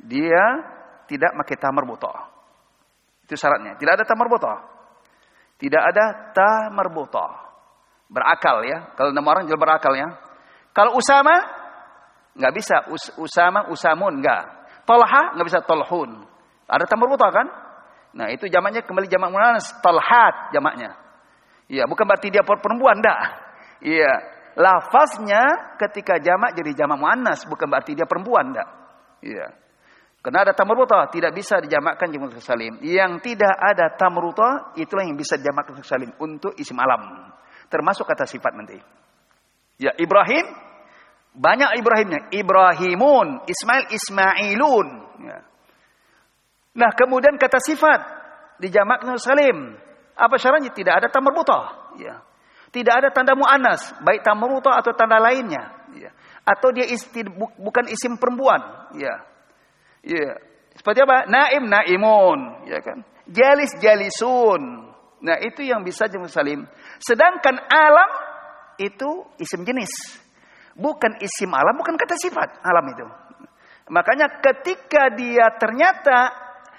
dia tidak pakai ta marbutah. Itu syaratnya. Tidak ada ta marbutah. Tidak ada ta marbutah. Berakal ya. Kalau nama orang jelas berakal ya. Kalau Usama nggak bisa. Usama, Usamun nggak. Talha nggak bisa Talhun. Ada ta marbutah kan? Nah itu jamaknya kembali jamak muannas. Talhat jamaknya. Iya, bukan berarti dia perempuan, enggak. Iya, lafaznya ketika jamak jadi jamak muannas, bukan berarti dia perempuan, enggak. Iya. Karena ada ta marbutah, tidak bisa dijamakkan jamak salim. Yang tidak ada ta marbutah, itulah yang bisa dijamakkan salim untuk isim alam. Termasuk kata sifat nanti. Ya, Ibrahim banyak Ibrahimnya. Ibrahimun, Ismail, Ismailun. Ya. Nah, kemudian kata sifat dijamakkan salim. Apa syaratnya? Tidak ada ta marbutah. Ya. Tidak ada tanda muannas, baik ta marbutah atau tanda lainnya. Ya. Atau dia bukan isim perempuan. Ya. Ya. Seperti apa? Naim, naimun. Ya kan? Jalis, jalisun. Nah itu yang bisa jamak salim. Sedangkan alam itu isim jenis. Bukan isim alam, bukan kata sifat. Alam itu. Makanya ketika dia ternyata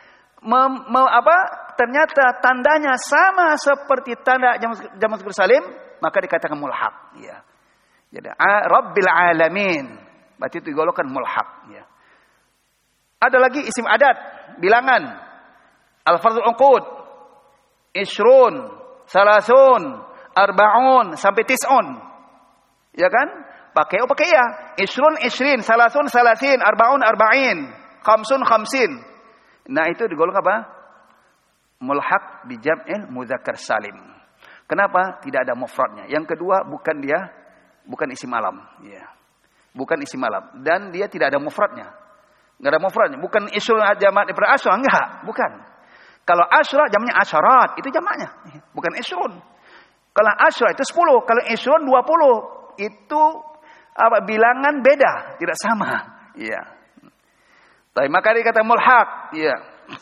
ternyata tandanya sama seperti tanda jamak salim, maka dikatakan mulhaq. Ya. Jadi Rabbil alamin, berarti itu digolongkan mulhaq. Ya. Ada lagi isim adat, bilangan, al-fardul uqud, ishrun, salasun, arbaun sampai tis'un. Ya kan? Pakai ya. Ishrun, ishrin, salasun, salasin, arbaun, arba'in, khamsun, khamsin. Nah itu digolong apa? Mulhaq bi jam'il mudzakkar salim. Kenapa? Tidak ada mufradnya. Yang kedua bukan isim alam, ya. Bukan isim alam dan dia tidak ada mufradnya. Enggak ada mufradnya. Bukan isrun jamak daripada asyra, enggak, bukan. Kalau asyra jamaknya asyarat, itu jamaknya, bukan isrun. Kalau asyra itu 10, kalau isrun 20. Itu bilangan beda, tidak sama, iya. Tapi maka dikata mulhaq, iya.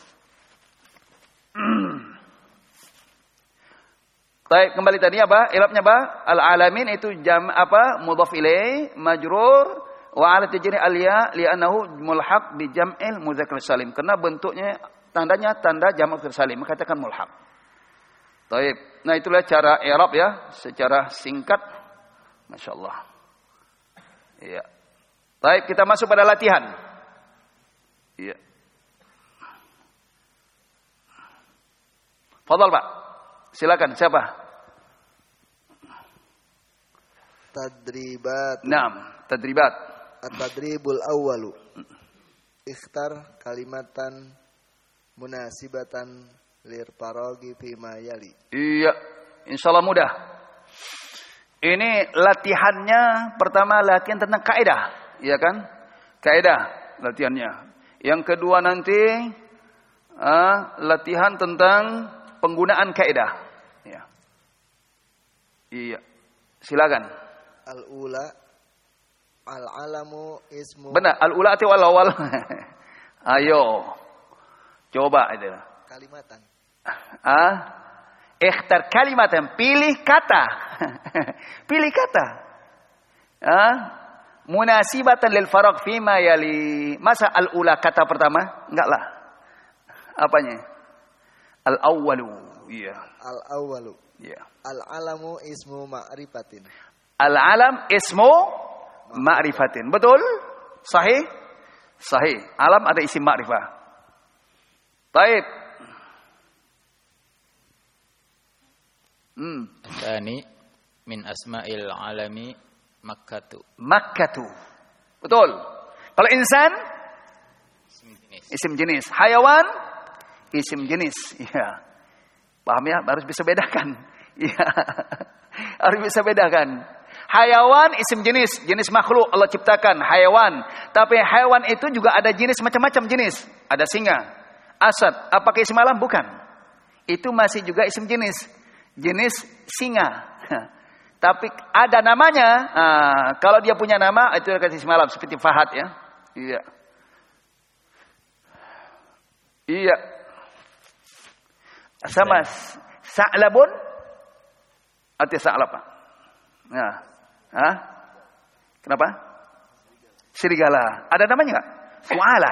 Baik, kembali tadi apa? I'rabnya apa? Al-alamin itu mudhaf ilaih, majrur wa ala tajri al-ya li'annahu mulhaq bi jam'il mudzakkar salim. Karena bentuknya tandanya tanda jamak salim, katakan mulhaq. Baik. Nah, itulah cara i'rab ya, secara singkat. Masyaallah. Iya. Baik, kita masuk pada latihan. Iya. Fadhal, Pak. Silakan, siapa? Tadribat. Naam, tadribat. At-tadribul awwalu. Ikhtar kalimatan munasibatan lirparagi fima yali. Iya, insyaallah mudah. Ini latihannya pertama latihan tentang kaidah, iya kan? Kaidah latihannya. Yang kedua nanti latihan tentang penggunaan kaidah. Ya. Iya. Silakan. Al-ula al-alamu ismu. Benar, al-ula atau al-awal? Ayo. Coba itu. Kalimatan. Ikhtar kalimatan, pilih kata. Pilih kata. Munasibatan lil faraq fima yali. Masa al-ula kata pertama? Enggak lah. Apanya? Al-awwalu. Iya. Al-awwalu. Iya. Al-alamu ismu ma'rifatin. Al-alam ismu ma'rifatin. Betul? Sahih? Sahih. Alam ada isim ma'rifah. Baik. Tsani min asma'il alami Makkatu. Makkatu. Betul. Kalau insan isim jenis. Hayawan isim jenis. Iya. Paham ya? Harus bisa bedakan. Iya. Harus bisa bedakan. Hayawan isim jenis, jenis makhluk Allah ciptakan, hayawan. Tapi hayawan itu juga ada jenis macam-macam jenis. Ada singa, asad. Apakah isim alam? Bukan. Itu masih juga isim jenis. Jenis singa. Tapi ada namanya. Kalau dia punya nama itu adalah isim alam seperti Fahad ya. Iya. Iya. Sama Sa'labun atau Sa'lab. Nah. Kenapa? Serigala. Ada namanya enggak? Su'ala.